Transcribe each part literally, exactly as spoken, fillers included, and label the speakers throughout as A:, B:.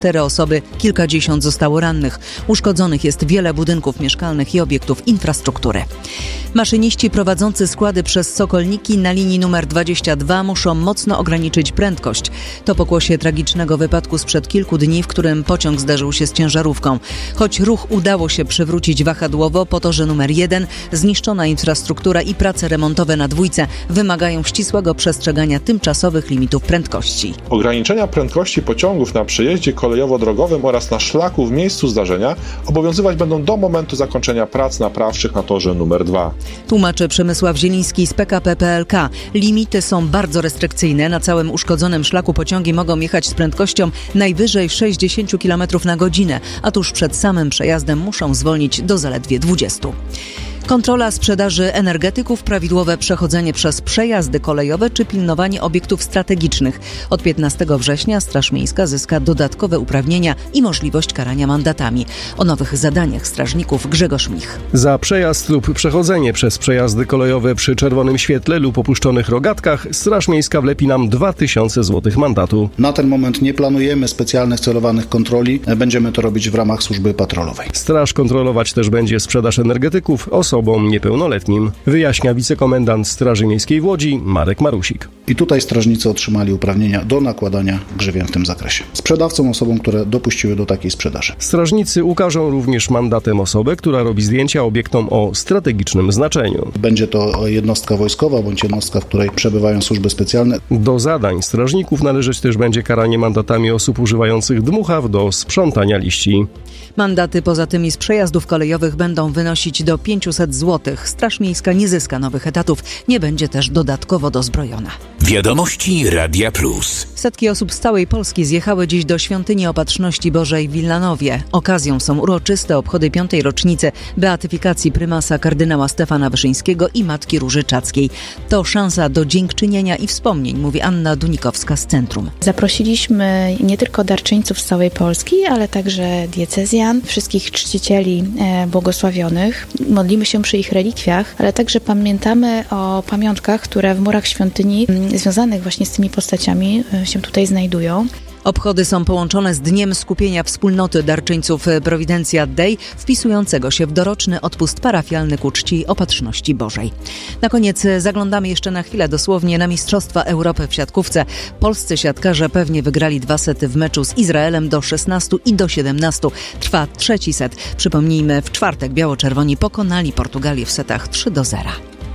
A: Cztery osoby, kilkadziesiąt zostało rannych. Uszkodzonych jest wiele budynków mieszkalnych i obiektów infrastruktury. Maszyniści prowadzący składy przez Sokolniki na linii numer dwadzieścia dwa muszą mocno ograniczyć prędkość. To pokłosie tragicznego wypadku sprzed kilku dni, w którym pociąg zderzył się z ciężarówką. Choć ruch udało się przywrócić wahadłowo, po torze numer jeden zniszczona infrastruktura i prace remontowe na dwójce wymagają ścisłego przestrzegania tymczasowych limitów prędkości.
B: Ograniczenia prędkości pociągów na przejeździe kolejowo-drogowym oraz na szlaku w miejscu zdarzenia obowiązywać będą do momentu zakończenia prac naprawczych na torze numer dwa.
A: Tłumaczy Przemysław Zieliński z P K P P L K. Limity są bardzo restrykcyjne. Na całym uszkodzonym szlaku pociągi mogą jechać z prędkością najwyżej sześćdziesiąt kilometrów na godzinę, a tuż przed samym przejazdem muszą zwolnić do zaledwie dwudziestu. Kontrola sprzedaży energetyków, prawidłowe przechodzenie przez przejazdy kolejowe czy pilnowanie obiektów strategicznych. Od piętnastego września Straż Miejska zyska dodatkowe uprawnienia i możliwość karania mandatami. O nowych zadaniach strażników Grzegorz Mich.
C: Za przejazd lub przechodzenie przez przejazdy kolejowe przy czerwonym świetle lub opuszczonych rogatkach Straż Miejska wlepi nam dwa tysiące złotych mandatu.
D: Na ten moment nie planujemy specjalnych celowanych kontroli. Będziemy to robić w ramach służby patrolowej.
C: Straż kontrolować też będzie sprzedaż energetyków osobom niepełnoletnim, wyjaśnia wicekomendant Straży Miejskiej w Łodzi Marek Marusik.
D: I tutaj strażnicy otrzymali uprawnienia do nakładania grzywien w tym zakresie. Sprzedawcom, osobom, które dopuściły do takiej sprzedaży.
C: Strażnicy ukażą również mandatem osobę, która robi zdjęcia obiektom o strategicznym znaczeniu.
D: Będzie to jednostka wojskowa bądź jednostka, w której przebywają służby specjalne.
C: Do zadań strażników należeć też będzie karanie mandatami osób używających dmuchaw do sprzątania liści.
A: Mandaty poza tymi z przejazdów kolejowych będą wynosić do pięćset złotych. Straż Miejska nie zyska nowych etatów, nie będzie też dodatkowo dozbrojona.
E: Wiadomości Radia Plus.
A: Setki osób z całej Polski zjechały dziś do Świątyni Opatrzności Bożej w Wilanowie. Okazją są uroczyste obchody piątej rocznicy beatyfikacji prymasa kardynała Stefana Wyszyńskiego i matki Róży Czackiej. To szansa do dziękczynienia i wspomnień, mówi Anna Dunikowska z Centrum.
F: Zaprosiliśmy nie tylko darczyńców z całej Polski, ale także diecezjan, wszystkich czcicieli błogosławionych. Modlimy się przy ich relikwiach, ale także pamiętamy o pamiątkach, które w murach świątyni związanych właśnie z tymi postaciami się tutaj znajdują.
A: Obchody są połączone z Dniem Skupienia Wspólnoty Darczyńców Providentia Dei, wpisującego się w doroczny odpust parafialny ku czci Opatrzności Bożej. Na koniec zaglądamy jeszcze na chwilę dosłownie na Mistrzostwa Europy w siatkówce. Polscy siatkarze pewnie wygrali dwa sety w meczu z Izraelem do szesnastu i do siedemnastu. Trwa trzeci set. Przypomnijmy, w czwartek biało-czerwoni pokonali Portugalię w setach trzy do zera.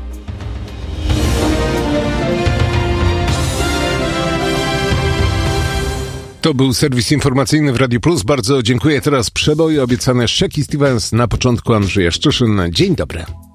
G: To był serwis informacyjny w Radiu Plus. Bardzo dziękuję. Teraz przeboje, obiecane Shecky Stevens, na początku Andrzeja Szczyszyn. Dzień dobry.